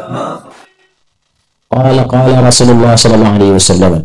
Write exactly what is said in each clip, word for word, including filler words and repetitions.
Qala qala Rasulullah sallallahu alaihi wasallam,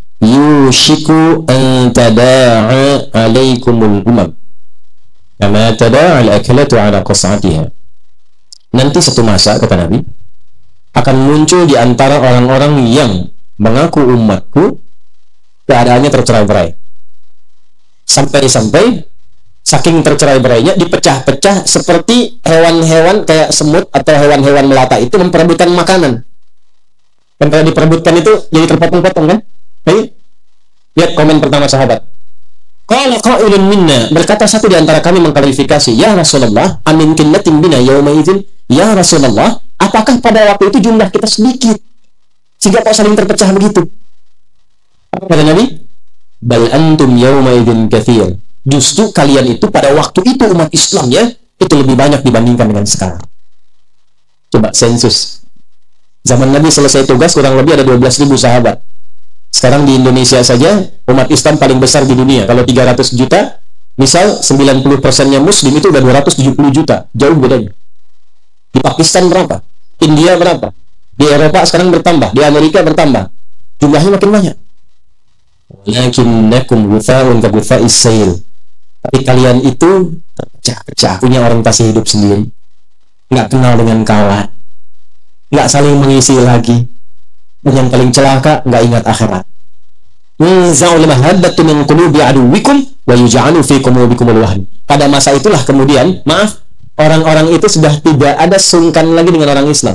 yushiku an tada'a alaikumul umam kama tada'a al-akalatu ala qas'atiha. Nanti satu masa, kata Nabi, akan muncul di antara orang-orang yang mengaku umatku keadaannya tercerai-berai. Sampai-sampai saking tercerai-berainya dipecah-pecah seperti hewan-hewan kayak semut atau hewan-hewan melata itu memperebutkan makanan. Dan kalau diperebutkan itu jadi terpotong-potong kan? Hey, lihat komen pertama sahabat. Qala qailun minna, berkata satu di antara kami mengklarifikasi, ya Rasulullah, amin qillatin bina yauma idzin. Ya Rasulullah, apakah pada waktu itu jumlah kita sedikit sehingga kok saling terpecah begitu? Apa kata Nabi? Bal antum yauma idzin katsir. Justru kalian itu pada waktu itu umat Islam ya, itu lebih banyak dibandingkan dengan sekarang. Coba sensus. Zaman Nabi selesai tugas kurang lebih ada dua belas ribu sahabat. Sekarang di Indonesia saja umat Islam paling besar di dunia. Kalau tiga ratus juta, misal sembilan puluh persennya muslim, itu udah dua ratus tujuh puluh juta. Jauh bedanya. Di Pakistan berapa? India berapa? Di Eropa sekarang bertambah, di Amerika bertambah. Jumlahnya makin banyak. Walakinnakum ghutha'un ka ghutha'is sayl. Tapi kalian itu terpecah-pecah, punya orientasi hidup sendiri. Enggak kenal dengan kawan. Enggak saling mengisi lagi. Dan yang paling celaka, enggak ingat akhirat. Nza'ul mahabbatu min qulubi aduwikum wa yuj'alu fi qulubikumul wahn. Pada masa itulah kemudian, maaf, orang-orang itu sudah tidak ada sungkan lagi dengan orang Islam.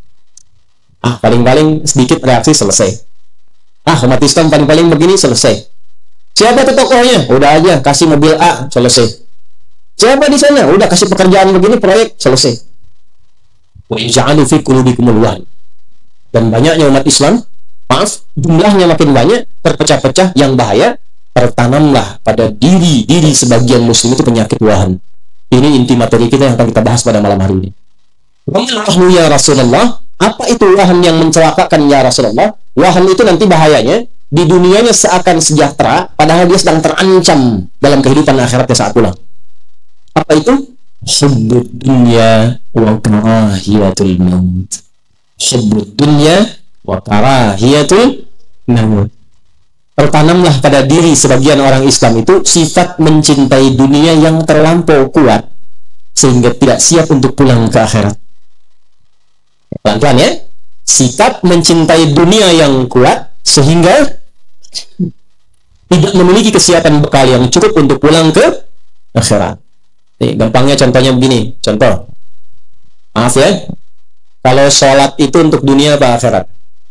Ah, paling-paling sedikit reaksi selesai. Ah, umat Islam paling-paling begini selesai. Siapa tuh tokohnya? Udah aja kasih mobil A, selesai. Siapa di sana? Udah kasih pekerjaan begini, proyek, selesai. Wa yaj'alu fi qulubikumul wahn. Dan banyaknya umat Islam, maaf, jumlahnya makin banyak, terpecah-pecah, yang bahaya, tertanamlah pada diri-diri sebagian muslim itu penyakit wahan. Ini inti materi kita yang akan kita bahas pada malam hari ini. Wahan ya Rasulullah, apa itu wahan yang mencelakakan ya Rasulullah? Wahan itu nanti bahayanya, di dunianya seakan sejahtera, padahal dia sedang terancam dalam kehidupan akhiratnya saat pulang. Apa itu? Hubbud dunya wa karahiyatul maut. Hubbud dunya wa karahiyatul maut. Tertanamlah pada diri sebagian orang Islam itu sifat mencintai dunia yang terlampau kuat sehingga tidak siap untuk pulang ke akhirat. Pelan-pelan ya. Sikap mencintai dunia yang kuat sehingga tidak memiliki kesiapan bekal yang cukup untuk pulang ke akhirat. Nih, gampangnya contohnya begini. Contoh. Maaf ya. Kalau sholat itu untuk dunia apa akhirat?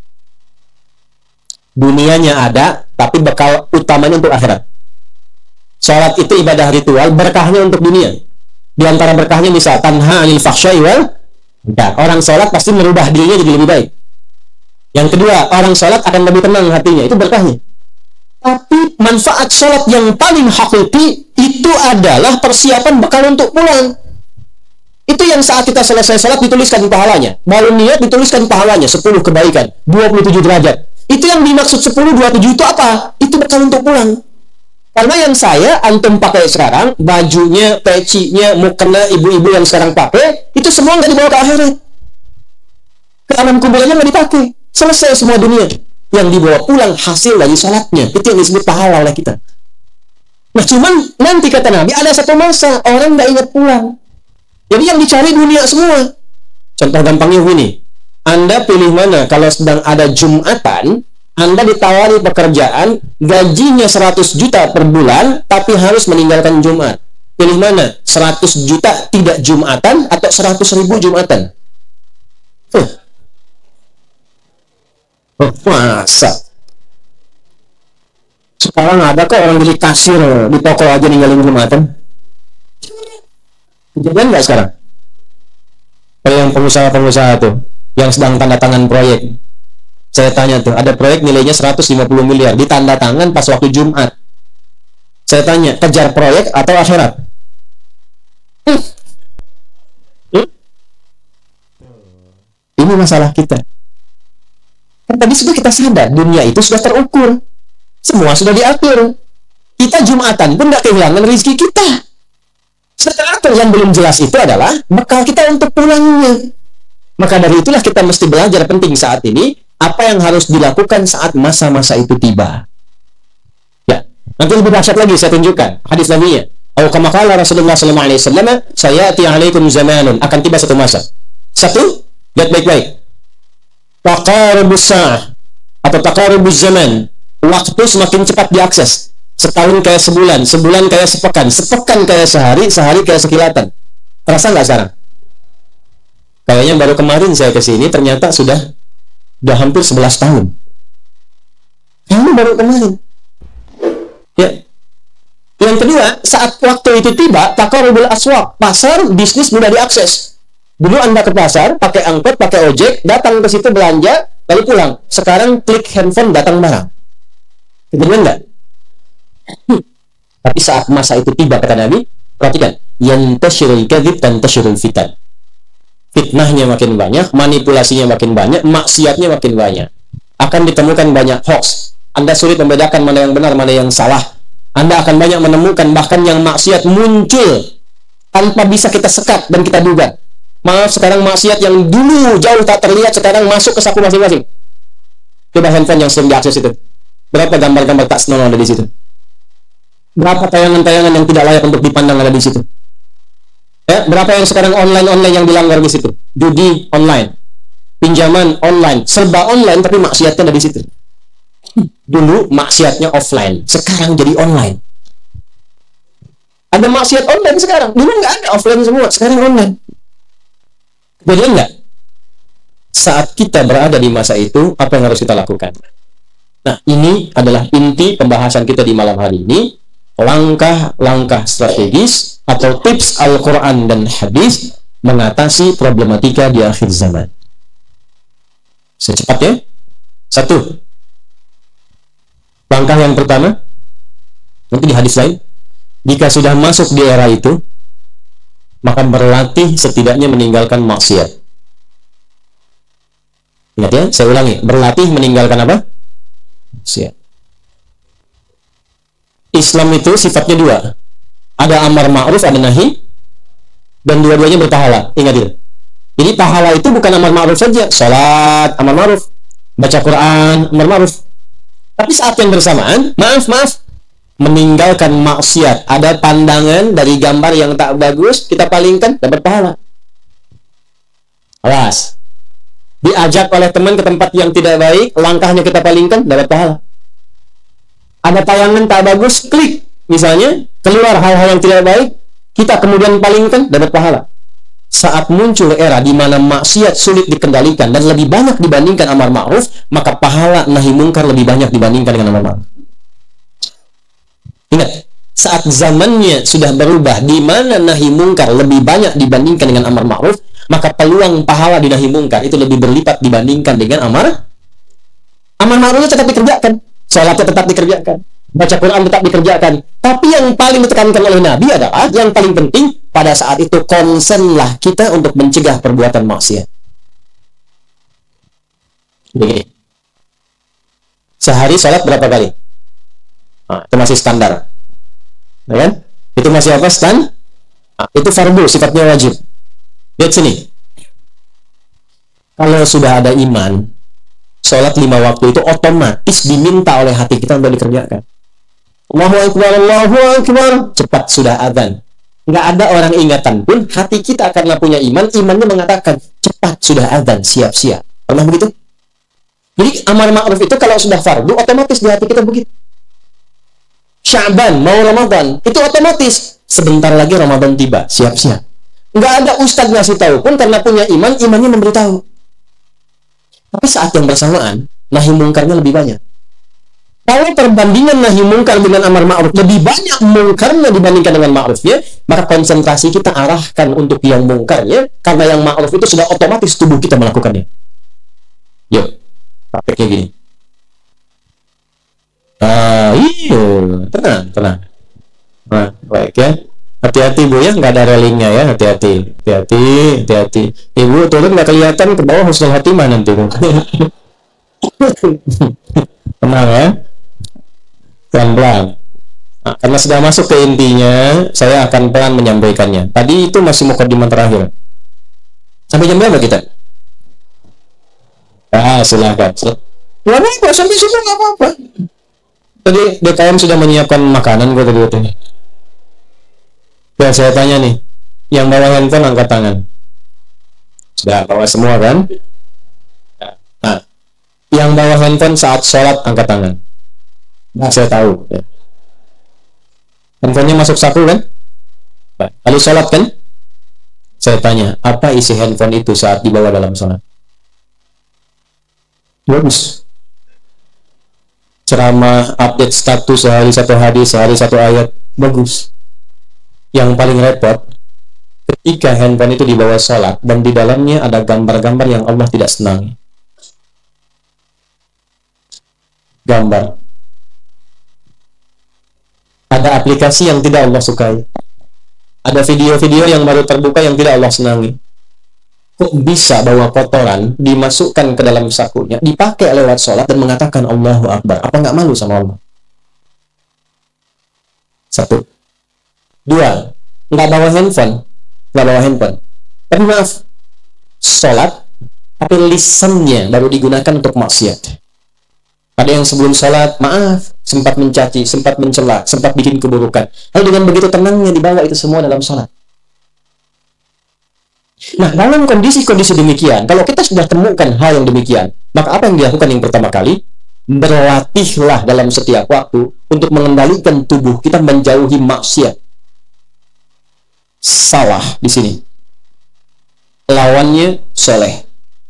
Dunianya ada, tapi bekal utamanya untuk akhirat. Sholat itu ibadah ritual, berkahnya untuk dunia. Di antara berkahnya bisa tanha anil fahsyai wal munkar. Orang sholat pasti merubah dirinya jadi lebih baik. Yang kedua, orang sholat akan lebih tenang hatinya, itu berkahnya. Tapi manfaat sholat yang paling hakiki itu adalah persiapan bekal untuk pulang. Itu yang saat kita selesai sholat dituliskan pahalanya. Baru niat dituliskan pahalanya, sepuluh kebaikan, dua puluh tujuh derajat. Itu yang dimaksud sepuluh, dua puluh tujuh itu apa? Itu bekal untuk pulang. Karena yang saya, antum pakai sekarang, bajunya, pecinya, mukena ibu-ibu yang sekarang pakai, itu semua nggak dibawa ke akhirat. Ke alam kuburannya nggak dipakai. Selesai semua dunia. Yang dibawa pulang hasil dari sholatnya. Itu yang disebut pahala oleh kita. Nah cuman nanti kata Nabi, ada satu masa orang nggak ingat pulang. Jadi yang dicari dunia semua. Contoh gampangnya begini. Anda pilih mana? Kalau sedang ada Jumatan, Anda ditawari pekerjaan, gajinya seratus juta per bulan, tapi harus meninggalkan Jumat. Pilih mana? seratus juta tidak Jumatan atau seratus ribu Jumatan? Huh. Oh, masa? Sekarang ada kok orang jadi kasir di toko aja ninggalin Jumatan? Kejadian nggak sekarang? Kayak yang pengusaha-pengusaha tuh yang sedang tanda tangan proyek. Saya tanya tuh, ada proyek nilainya seratus lima puluh miliar, ditanda tangan pas waktu Jumat. Saya tanya, kejar proyek atau akhirat? Hmm. Hmm? Ini masalah kita. Kan tadi sudah kita sadar, dunia itu sudah terukur. Semua sudah diatur. Kita Jumatan pun tidak kehilangan rezeki kita. Setelah yang belum jelas itu adalah bekal kita untuk pulangnya. Maka dari itulah kita mesti belajar penting saat ini apa yang harus dilakukan saat masa-masa itu tiba. Ya, nanti lebih dahsyat lagi saya tunjukkan hadis Nabi-nya. Atau kama qala Rasulullah sallallahu alaihi wasallam, sayati alaikum zamanun, akan tiba satu masa. Satu, lihat baik-baik. Taqarubus sa'ah atau taqarubuz zaman, waktu semakin cepat diakses. Setahun kayak sebulan, sebulan kayak sepekan, sepekan kayak sehari, sehari kayak sekilatan. Terasa nggak sekarang? Kayaknya baru kemarin saya ke sini, ternyata sudah sudah hampir sebelas tahun. Kayaknya baru kemarin. Ya. Yang kedua, saat waktu itu tiba, taqarubul aswaq, pasar bisnis mudah diakses. Dulu Anda ke pasar, pakai angkot, pakai ojek, datang ke situ belanja, lalu pulang. Sekarang klik handphone, datang barang. Kebetulan enggak? Hmm. Tapi saat masa itu tiba, kata Nabi, perhatikan, yantashirul kadzib tantashirul fitan. Fitnahnya makin banyak, manipulasinya makin banyak, maksiatnya makin banyak. Akan ditemukan banyak hoax. Anda sulit membedakan mana yang benar, mana yang salah. Anda akan banyak menemukan bahkan yang maksiat muncul tanpa bisa kita sekat dan kita duga. Maaf, sekarang maksiat yang dulu jauh tak terlihat sekarang masuk ke saku masing-masing. Coba handphone yang sering diakses itu. Berapa gambar-gambar tak senonoh ada di situ? Berapa tayangan-tayangan yang tidak layak untuk dipandang ada di situ? Ya, berapa yang sekarang online-online yang dilanggar di situ? Judi online, pinjaman online, serba online tapi maksiatnya ada di situ. Dulu maksiatnya offline, sekarang jadi online. Ada maksiat online sekarang. Dulu nggak ada, offline semua, sekarang online. Kemudian enggak? Saat kita berada di masa itu, apa yang harus kita lakukan? Nah, ini adalah inti pembahasan kita di malam hari ini. Langkah-langkah strategis atau tips Al-Quran dan hadis mengatasi problematika di akhir zaman. Secepatnya, satu. Langkah yang pertama, nanti di hadis lain, jika sudah masuk di era itu, maka berlatih setidaknya meninggalkan maksiat. Ingat ya, saya ulangi, berlatih meninggalkan apa? Maksiat. Islam itu sifatnya dua. Ada amar ma'ruf, ada nahi, dan dua-duanya berpahala. Ingat itu. Jadi pahala itu bukan amar ma'ruf saja, salat, amar ma'ruf, baca Quran, amar ma'ruf. Tapi saat yang bersamaan, maaf, maaf, meninggalkan maksiat. Ada pandangan dari gambar yang tak bagus, kita palingkan, dapat pahala. Awas. Diajak oleh teman ke tempat yang tidak baik, langkahnya kita palingkan, dapat pahala. Ada tayangan tak bagus, klik. Misalnya, keluar hal-hal yang tidak baik, kita kemudian palingkan, dapat pahala. Saat muncul era di mana maksiat sulit dikendalikan dan lebih banyak dibandingkan amar ma'ruf, maka pahala nahi mungkar lebih banyak dibandingkan dengan amar ma'ruf. Ingat, saat zamannya sudah berubah di mana nahi mungkar lebih banyak dibandingkan dengan amar ma'ruf, maka peluang pahala di nahi mungkar itu lebih berlipat dibandingkan dengan amar amar ma'rufnya tetap dikerjakan, salatnya tetap dikerjakan, baca Quran tetap dikerjakan. Tapi yang paling ditekankan oleh Nabi adalah yang paling penting pada saat itu konsenlah kita untuk mencegah perbuatan maksiat. Begini, sehari salat berapa kali? Nah, itu masih standar, ya kan? Itu masih apa? Stand? Nah, itu fardu, sifatnya wajib. Lihat sini. Kalau sudah ada iman, sholat lima waktu itu otomatis diminta oleh hati kita untuk dikerjakan. Allahu Akbar, Allahu Akbar, cepat sudah adzan. Nggak ada orang ingatan pun, hati kita karena punya iman, imannya mengatakan cepat sudah adzan, siap-siap. Pernah begitu? Jadi amar ma'ruf itu kalau sudah fardu, otomatis di hati kita begitu. Sya'ban, mau Ramadan, itu otomatis sebentar lagi Ramadan tiba, siap-siap. Nggak ada ustadz ngasih tahu pun, karena punya iman, imannya memberitahu. Tapi saat yang bersamaan, nahi mungkarnya lebih banyak. Kalau perbandingan nahi mungkar dengan amar ma'ruf lebih banyak mungkarnya dibandingkan dengan ma'rufnya, maka konsentrasi kita arahkan untuk yang mungkarnya, karena yang ma'ruf itu sudah otomatis tubuh kita melakukannya. Yuk, prakteknya gini. Ah, iya, tenang, tenang. Nah, baik ya. Hati-hati Bu ya, nggak ada railingnya ya, hati-hati, hati-hati, hati-hati. Ibu turun nggak kelihatan ke bawah husnul khotimah nanti. Tenang ya, pelan-pelan. Nah, karena sudah masuk ke intinya, saya akan pelan menyampaikannya. Tadi itu masih mukadimah terakhir. Sampai jam berapa kita? silakan. Nggak apa-apa, sampai situ nggak apa-apa. Tadi D K M sudah menyiapkan makanan kok tadi tadi. Ya saya tanya nih, yang bawa handphone angkat tangan. Sudah bawa semua kan? Nah, yang bawa handphone saat sholat angkat tangan. Nah, saya tahu. Ya. Handphonenya masuk saku kan? Lalu sholat kan? Saya tanya, apa isi handphone itu saat dibawa dalam sholat? Bagus. Ceramah, update status sehari satu hadis, sehari satu ayat, bagus. Yang paling repot, ketika handphone itu dibawa sholat dan di dalamnya ada gambar-gambar yang Allah tidak senangi. Gambar. Ada aplikasi yang tidak Allah sukai. Ada video-video yang baru terbuka yang tidak Allah senangi. Kok bisa bawa kotoran dimasukkan ke dalam sakunya, dipakai lewat sholat dan mengatakan Allahu Akbar? Apa nggak malu sama Allah? Satu. Dua, nggak bawa handphone, nggak bawa handphone. Tapi maaf, sholat, tapi lisannya baru digunakan untuk maksiat. Ada yang sebelum sholat, maaf, sempat mencaci, sempat mencela, sempat bikin keburukan. Lalu dengan begitu tenangnya dibawa itu semua dalam sholat. Nah, dalam kondisi-kondisi demikian, kalau kita sudah temukan hal yang demikian, maka apa yang dilakukan yang pertama kali? Berlatihlah dalam setiap waktu untuk mengendalikan tubuh kita menjauhi maksiat. Salah di sini. Lawannya soleh.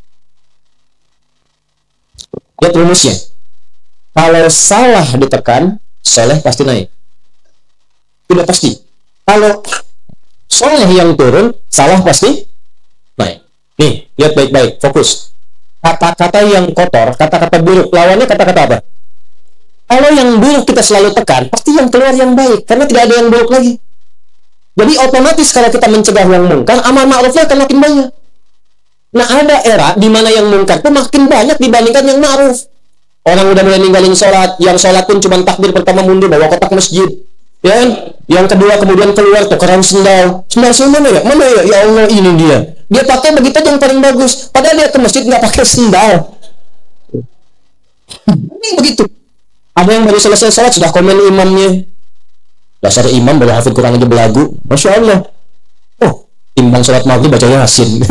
Lihat rumusnya. Kalau salah ditekan, soleh pasti naik. Tidak pasti. Kalau soleh yang turun, salah pasti naik. Nih, lihat baik-baik, fokus. Kata-kata yang kotor, kata-kata buruk, lawannya kata-kata apa? Kalau yang buruk kita selalu tekan, pasti yang keluar yang baik, karena tidak ada yang buruk lagi. Jadi otomatis kalau kita mencegah yang mungkar, amal ma'rufnya akan makin banyak. Nah, ada era di mana yang mungkar itu makin banyak dibandingkan yang ma'ruf. Orang udah mulai ninggalin sholat, yang sholat pun cuma takbir pertama mundur bawa kotak masjid, ya kan? Yang kedua kemudian keluar tukeran sendal. Sendal saya mana ya? Mana ya? Ya Allah, ini dia. Dia pakai begitu yang paling bagus. Padahal dia ke masjid nggak pakai sendal. Ini begitu. Ada yang baru selesai sholat sudah komen imamnya. Dasar imam baru hafid Quran aja belagu. Masya Allah. Oh, timbang sholat maghrib baca Yasin.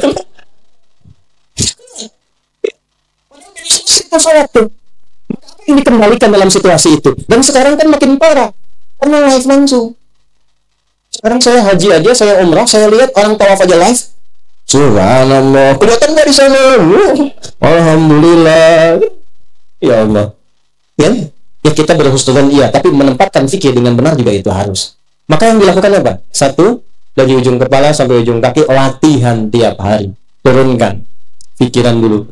Kita sholat tuh. Ini dikembalikan dalam situasi itu. Dan sekarang kan makin parah. Karena live langsung. Sekarang saya haji aja, saya umrah, saya lihat orang tawaf aja live. Subhanallah. Kelihatan dari sana. Alhamdulillah. Ya Allah. Ya, ya kita berhusnudzon iya, tapi menempatkan fikir dengan benar juga itu harus. Maka yang dilakukan apa? Satu, dari ujung kepala sampai ujung kaki, latihan tiap hari. Turunkan pikiran dulu.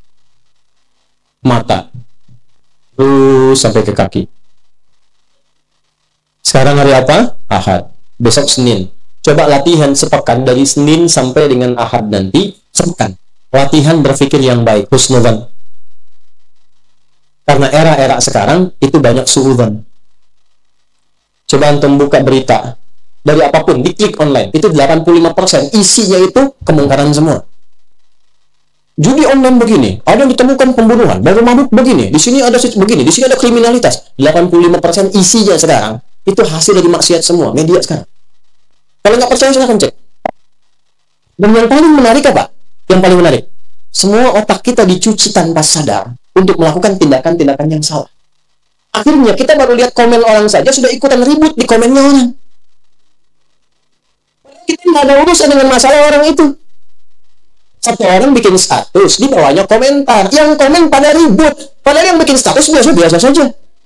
Mata. Terus sampai ke kaki. Sekarang hari apa? Ahad. Besok Senin. Coba latihan sepekan dari Senin sampai dengan Ahad nanti. Sepekan. Latihan berpikir yang baik. Husnudzon. Karena era-era sekarang itu banyak suudzon. Coba antum buka berita dari apapun, diklik online, itu delapan puluh lima persen isinya itu kemungkaran semua. Judi online begini, ada yang ditemukan pembunuhan, baru mabuk begini, di sini ada begini, di sini ada kriminalitas. delapan puluh lima persen isinya sekarang itu hasil dari maksiat semua, media sekarang. Kalau nggak percaya silahkan cek. Dan yang paling menarik apa? Yang paling menarik, semua otak kita dicuci tanpa sadar untuk melakukan tindakan-tindakan yang salah. Akhirnya kita baru lihat komen orang saja sudah ikutan ribut di komennya orang. Kita nggak ada urusan dengan masalah orang itu. Satu orang bikin status, di bawahnya komentar. Yang komen pada ribut. Padahal yang bikin status biasa-biasa saja.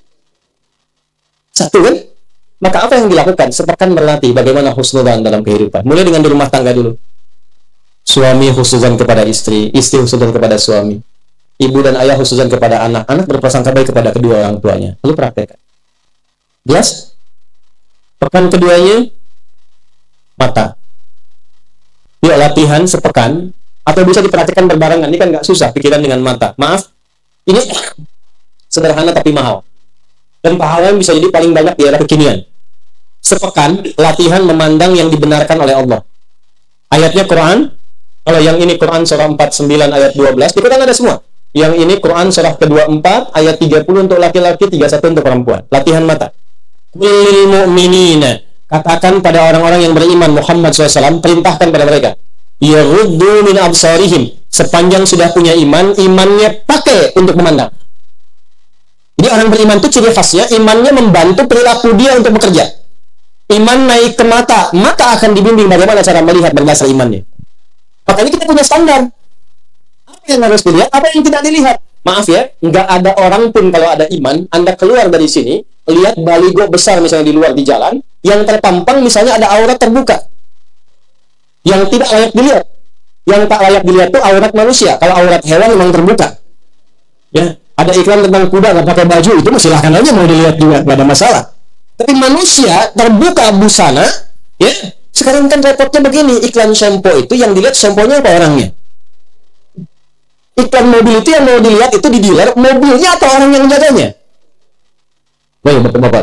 Satu kan? Maka apa yang dilakukan? Sepekan berlatih bagaimana husnudzon dalam kehidupan. Mulai dengan di rumah tangga dulu. Suami husnudzon kepada istri, istri husnudzon kepada suami. Ibu dan ayah husnudzon kepada anak, anak berprasangka baik kepada kedua orang tuanya. Lalu praktekkan. Jelas? Pekan keduanya, mata. Yuk latihan sepekan, atau bisa diperhatikan berbarengan. Ini kan nggak susah, pikiran dengan mata. Maaf, ini sederhana tapi mahal. Dan pahalanya bisa jadi paling banyak di era kekinian. Sepekan, latihan memandang yang dibenarkan oleh Allah. Ayatnya Quran, kalau yang ini Quran surah empat puluh sembilan ayat dua belas, di Quran ada semua. Yang ini Quran surah kedua puluh empat ayat tiga puluh untuk laki-laki, tiga puluh satu untuk perempuan. Latihan mata. Lil mu'minina, katakan pada orang-orang yang beriman Muhammad shallallahu alaihi wasallam, perintahkan pada mereka, yaghuddu min absarihim, sepanjang sudah punya iman, imannya pakai untuk memandang. Jadi orang beriman itu ciri khasnya imannya membantu perilaku dia untuk bekerja. Iman naik ke mata, mata akan dibimbing bagaimana cara melihat berdasar imannya. Makanya kita punya standar. Apa yang harus dilihat, apa yang tidak dilihat. Maaf ya, nggak ada orang pun kalau ada iman, Anda keluar dari sini, lihat baligo besar misalnya di luar di jalan, yang terpampang misalnya ada aurat terbuka, yang tidak layak dilihat. Yang tak layak dilihat itu aurat manusia. Kalau aurat hewan memang terbuka. Ya, ada iklan tentang kuda nggak pakai baju, itu silahkan aja mau dilihat juga, nggak ada masalah. Tapi manusia terbuka busana, ya. Sekarang kan repotnya begini, iklan shampoo itu yang dilihat shampoo-nya apa orangnya? Iklan mobil itu yang mau dilihat itu di dealer, mobilnya atau orang yang jaganya? Baik, bapak-bapak.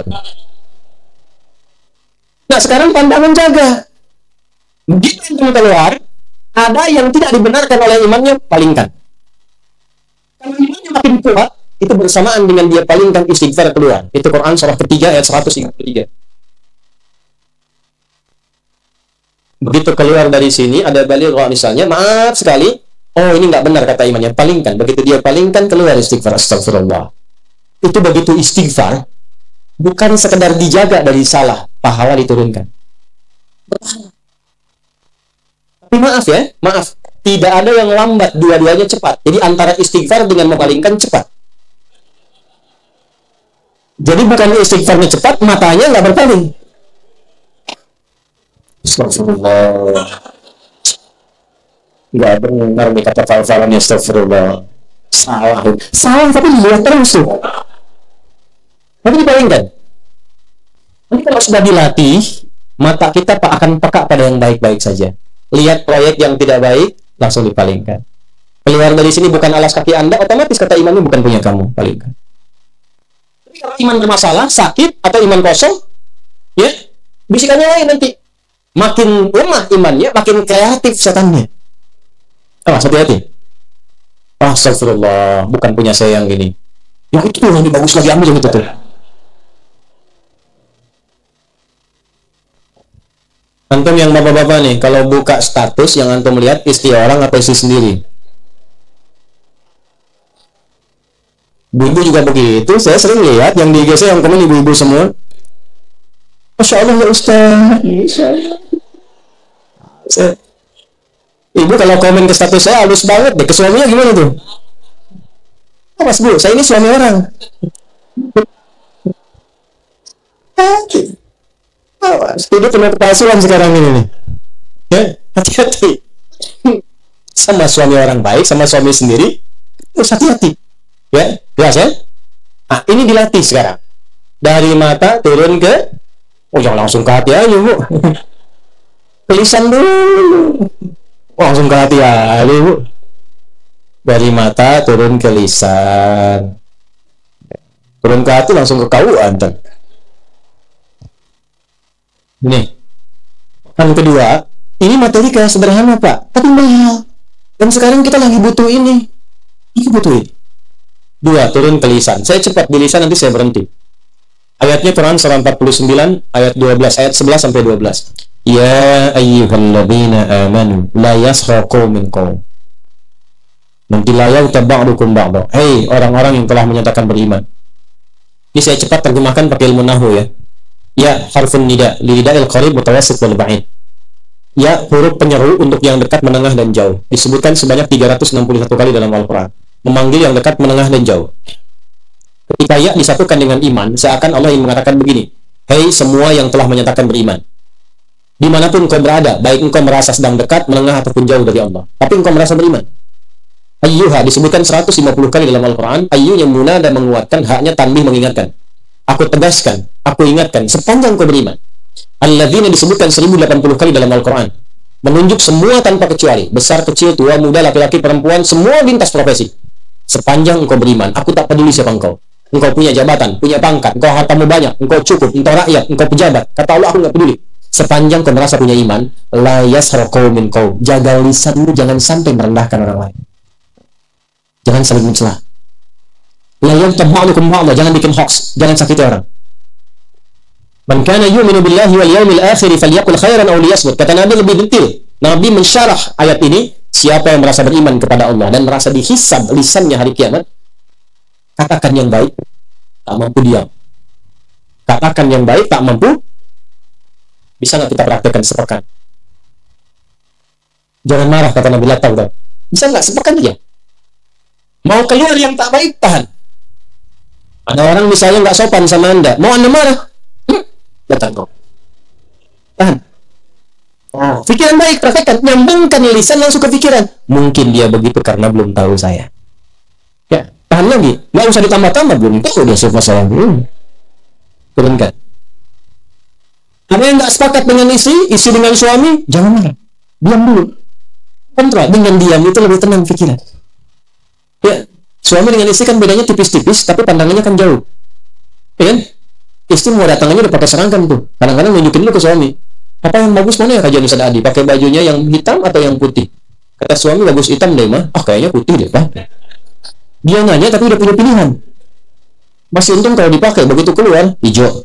Nah, sekarang pandangan jaga. Begitu yang keluar, ada yang tidak dibenarkan oleh imannya, palingkan. Kalau imannya makin kuat, itu bersamaan dengan dia palingkan istighfar keluar. Itu Quran surah ketiga ayat seratus tiga puluh tiga. Begitu keluar dari sini, ada balighah misalnya, maaf sekali, oh ini nggak benar kata imannya, palingkan. Begitu dia palingkan, keluar istighfar, astagfirullah. Itu begitu istighfar, bukan sekedar dijaga dari salah, pahala diturunkan. Tapi maaf ya, maaf, tidak ada yang lambat, dua-duanya cepat. Jadi antara istighfar dengan mempalingkan cepat. Jadi bukan istighfarnya cepat, matanya nggak berpaling. Astagfirullah. Nggak benar nih kata fal-falannya, astagfirullah. Salah. Salah tapi dilihat terus tuh. Tapi dipalingkan. Nanti kalau sudah dilatih, mata kita akan peka pada yang baik-baik saja. Lihat proyek yang tidak baik, langsung dipalingkan. Keluar dari sini bukan alas kaki Anda, otomatis kata imannya bukan punya kamu, palingkan. Tapi kalau iman bermasalah, sakit, atau iman kosong, ya, bisikannya lain nanti. Makin lemah imannya, makin kreatif setannya. Oh, hati-hati. Oh, astagfirullah, bukan punya saya yang gini. Yang itu tuh, lebih bagus lagi, ambil yang itu tuh. Antum yang bapak-bapak nih, kalau buka status yang antum lihat istri orang atau istri sendiri. Ibu juga begitu, saya sering lihat yang di I G saya yang komen ibu-ibu semua. Masya Allah ya Ustaz, Masya Allah. Saya, ibu kalau komen ke status saya halus banget deh, ke suaminya gimana tuh? Awas bu, saya ini suami orang. Awas, hidup penuh kepalsuan sekarang ini nih. Ya, hati-hati. Sama suami orang baik, sama suami sendiri, terus hati-hati. Ya, jelas ya? Nah, ini dilatih sekarang. Dari mata turun ke, oh jangan langsung ke hati aja bu. Ke lisan dulu. Oh, langsung ke hati aja bu. Dari mata turun ke lisan. Turun ke hati langsung ke kauan. Nih, yang kedua, ini materi kayak sederhana pak, tapi mahal. Dan sekarang kita lagi butuh ini. Ini butuh ini. Dua, turun ke lisan. Saya cepat di lisan, nanti saya berhenti. Ayatnya Quran surah empat puluh sembilan, ayat dua belas, ayat sebelas sampai dua belas. Ya ayyuhalladzina amanu, la yaskhar qaumin qaum. Nanti la yaghtab ba'dukum ba'da. Hei, orang-orang yang telah menyatakan beriman. Ini saya cepat terjemahkan pakai ilmu nahwu ya. Ya, harfun nida, lida'il qarib mutawassit wal ba'id. Ya, huruf penyeru untuk yang dekat, menengah dan jauh. Disebutkan sebanyak tiga ratus enam puluh satu kali dalam Al-Qur'an. Memanggil yang dekat, menengah dan jauh. Ketika ya disatukan dengan iman, seakan Allah ingin mengatakan begini, hei semua yang telah menyatakan beriman, dimanapun engkau berada, baik engkau merasa sedang dekat, menengah ataupun jauh dari Allah, tapi engkau merasa beriman. Ayyuha disebutkan seratus lima puluh kali dalam Al-Quran. Ayyu yang muna dan menguatkan, haknya tanbih mengingatkan. Aku tegaskan, aku ingatkan, sepanjang engkau beriman. Alladzina disebutkan seribu delapan puluh kali dalam Al-Quran, menunjuk semua tanpa kecuali, besar, kecil, tua, muda, laki-laki, perempuan, semua lintas profesi. Sepanjang engkau beriman, aku tak peduli siapa engkau. Engkau punya jabatan, punya pangkat, engkau hartamu banyak, engkau cukup, engkau rakyat, engkau pejabat. Kata Allah, aku nggak peduli. Sepanjang kau merasa punya iman, la yaskhar qaumin qaum. Jaga lisanmu, jangan sampai merendahkan orang lain. Jangan saling mencela. La yantab ba'dukum ba'dha, jangan bikin hoax, jangan sakiti orang. Man kana yu'minu billahi wal yawmil akhir falyaqul khairan aw liyasmut. Kata Nabi lebih detail. Nabi mensyarah ayat ini, siapa yang merasa beriman kepada Allah dan merasa dihisab lisannya hari kiamat, katakan yang baik, tak mampu diam. Katakan yang baik, tak mampu. Bisa nggak kita praktekkan sepekan? Jangan marah, kata Nabi, lah tahu, tahu. Bisa nggak sepekan aja? Mau keluar yang tak baik, tahan. Ada orang misalnya nggak sopan sama Anda, mau Anda marah, hmm, datang kau. Tahan. Oh, pikiran baik, praktekkan. Nyambungkan lisan langsung ke pikiran. Mungkin dia begitu karena belum tahu saya. Ya, tahan lagi. Nggak usah ditambah-tambah, belum tahu dia siapa saya. Hmm. Turunkan. Ada yang nggak sepakat dengan istri, istri dengan suami, jangan marah. Diam dulu. Kontrol. Dengan diam itu lebih tenang pikiran. Ya, suami dengan istri kan bedanya tipis-tipis, tapi pandangannya kan jauh. Ya kan? Istri mau datangannya udah pakai serangkam tuh. Kadang-kadang nunjukin dulu ke suami. Apa yang bagus mana ya kajian Ustaz Adi? Pakai bajunya yang hitam atau yang putih? Kata suami, bagus hitam deh mah. Ah, kayaknya putih deh pak. Dia nanya tapi udah punya pilihan. Masih untung kalau dipakai, begitu keluar hijau.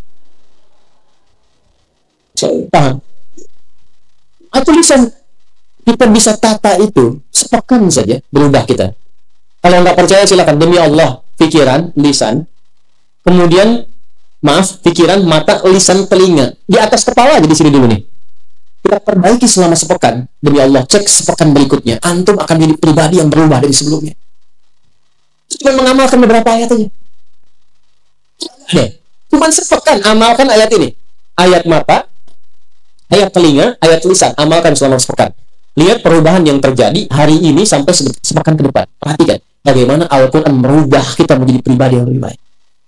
So, tahan. Atau lisan kita bisa tata itu sepekan saja berubah kita. Kalau nggak percaya silakan, demi Allah, pikiran, lisan, kemudian maaf, pikiran, mata, lisan, telinga di atas kepala aja di sini dulu nih. Kita perbaiki selama sepekan, demi Allah, cek sepekan berikutnya, antum akan jadi pribadi yang berubah dari sebelumnya. Cuma mengamalkan beberapa ayat aja. Deh, cuma sepekan amalkan ayat ini, ayat mata, ayat telinga, ayat lisan, amalkan selama sepekan. Lihat perubahan yang terjadi hari ini sampai sepekan ke depan. Perhatikan bagaimana Al-Quran merubah kita menjadi pribadi yang lebih baik.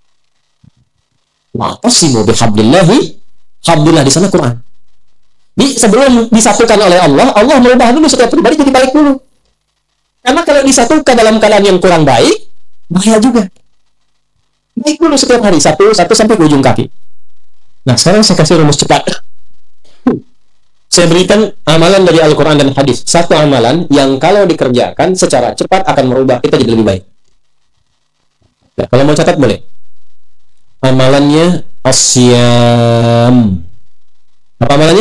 Wa'tasimu bihablillahi, hablillah di sana Quran. Di sebelum disatukan oleh Allah, Allah merubah dulu setiap pribadi jadi baik dulu. Karena kalau disatukan dalam keadaan yang kurang baik, bahaya juga. Baik dulu setiap hari, satu satu sampai ke ujung kaki. Nah, sekarang saya kasih rumus cepat. Saya berikan amalan dari Al-Quran dan hadis. Satu amalan yang kalau dikerjakan secara cepat akan merubah kita jadi lebih baik. Nah, kalau mau catat boleh. Amalannya asyam. Apa amalannya?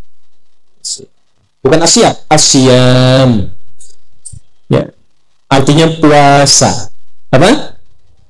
Bukan asyam, asyam. Ya. Artinya puasa. Apa?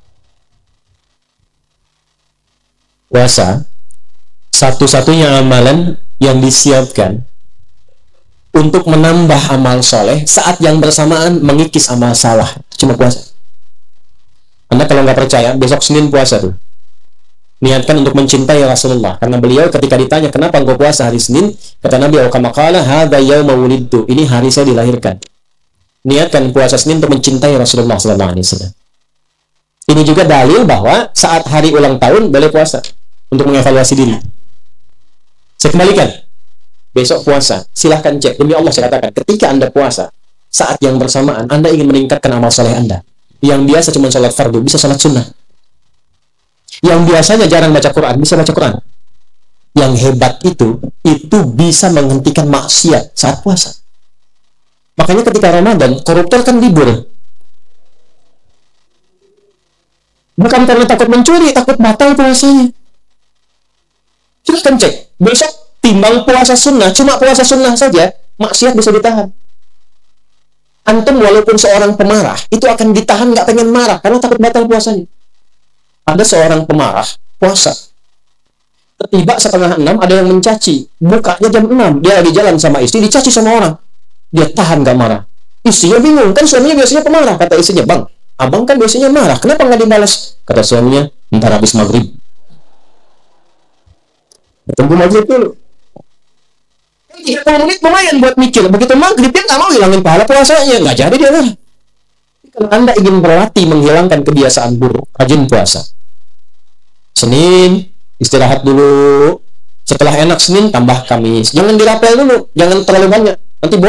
Puasa. Satu-satunya amalan yang disiapkan untuk menambah amal soleh saat yang bersamaan mengikis amal salah. Cuma puasa. Anda kalau nggak percaya, besok Senin puasa tuh. Niatkan untuk mencintai Rasulullah. Karena beliau ketika ditanya, kenapa engkau puasa hari Senin? Kata Nabi, kama qala hadza yauma wulidtu. Ini hari saya dilahirkan. Niatkan puasa Senin untuk mencintai Rasulullah sallallahu alaihi wasallam. Ini juga dalil bahwa saat hari ulang tahun boleh puasa untuk mengevaluasi diri. Saya kembalikan. Besok puasa, silahkan cek. Demi Allah saya katakan, ketika Anda puasa, saat yang bersamaan Anda ingin meningkatkan amal soleh Anda. Yang biasa cuma sholat fardu, bisa sholat sunnah. Yang biasanya jarang baca Quran, bisa baca Quran. Yang hebat itu, itu bisa menghentikan maksiat saat puasa. Makanya ketika Ramadan, koruptor kan libur. Bukan karena takut mencuri, takut batal puasanya. Silahkan cek. Besok timbang puasa sunnah, cuma puasa sunnah saja, maksiat bisa ditahan. Antum walaupun seorang pemarah, itu akan ditahan nggak pengen marah, karena takut batal puasanya. Ada seorang pemarah, puasa. Tiba setengah enam, ada yang mencaci. Bukanya jam enam, dia lagi jalan sama istri, dicaci sama orang. Dia tahan nggak marah. Istrinya bingung, kan suaminya biasanya pemarah. Kata istrinya, bang, abang kan biasanya marah, kenapa nggak dibalas? Kata suaminya, ntar habis maghrib. Tunggu maghrib dulu. tiga puluh menit lumayan buat mikir. Begitu maghrib dia nggak mau hilangin pahala puasanya, nggak jadi dia marah. Kalau Anda ingin berlatih menghilangkan kebiasaan buruk, rajin puasa. Senin istirahat dulu. Setelah enak Senin tambah Kamis. Jangan dirapel dulu, jangan terlalu banyak. Nanti